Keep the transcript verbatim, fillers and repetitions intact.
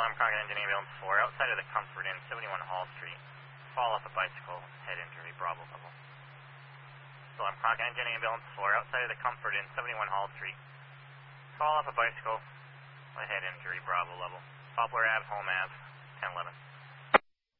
Alarm Concord Engine Ambulance four, outside of the Comfort Inn, seventy-one Hall Street. Fall off a bicycle, head injury, Bravo level. Alarm Concord Engine Ambulance four, outside of the Comfort Inn, seventy-one Hall Street. Fall off a bicycle, head injury, Bravo level. Poplar Ave, Home Ave, ten eleven.